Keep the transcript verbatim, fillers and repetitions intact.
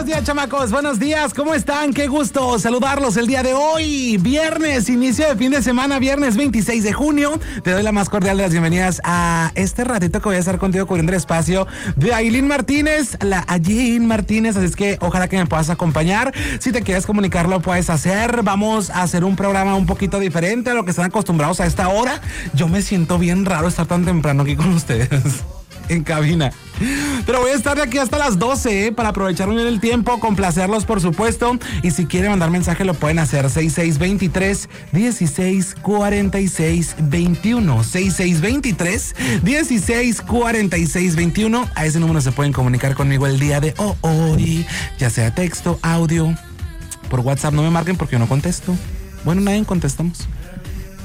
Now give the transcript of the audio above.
Buenos días, chamacos, buenos días, ¿cómo están? Qué gusto saludarlos el día de hoy, viernes, inicio de fin de semana, viernes veintiséis de junio. Te doy la más cordial de las bienvenidas a este ratito que voy a estar contigo cubriendo el espacio de Ailín Martínez, la Ailín Martínez, así es que ojalá que me puedas acompañar. Si te quieres comunicar, lo puedes hacer. Vamos a hacer un programa un poquito diferente a lo que están acostumbrados a esta hora. Yo me siento bien raro estar tan temprano aquí con ustedes en cabina, pero voy a estar de aquí hasta las doce, ¿eh? Para aprovechar bien el tiempo, complacerlos por supuesto, y si quieren mandar mensaje lo pueden hacer seis seis dos tres, uno seis cuatro seis dos uno, seis seis dos tres, uno seis cuatro seis dos uno. A ese número se pueden comunicar conmigo el día de hoy, ya sea texto, audio, por WhatsApp no me marquen porque yo no contesto. Bueno, nadie contestamos.